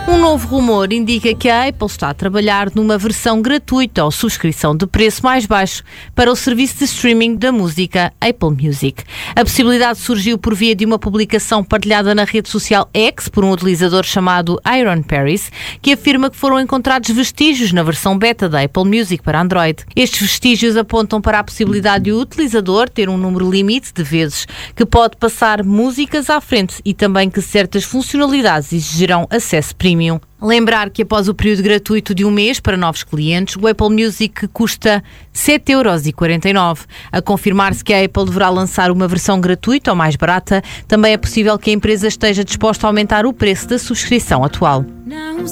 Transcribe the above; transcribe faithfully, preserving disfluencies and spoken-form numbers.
Um novo rumor indica que a Apple está a trabalhar numa versão gratuita ou subscrição de preço mais baixo para o serviço de streaming da música Apple Music. A possibilidade surgiu por via de uma publicação partilhada na rede social X por um utilizador chamado Aaron Paris, que afirma que foram encontrados vestígios na versão beta da Apple Music para Android. Estes vestígios apontam para a possibilidade de o utilizador ter um número limite de vezes que pode passar músicas à frente e também que certas funcionalidades exigirão acesso premium. Lembrar que após o período gratuito de um mês para novos clientes, o Apple Music custa sete euros e quarenta e nove centavos. A confirmar-se que a Apple deverá lançar uma versão gratuita ou mais barata, também é possível que a empresa esteja disposta a aumentar o preço da subscrição atual.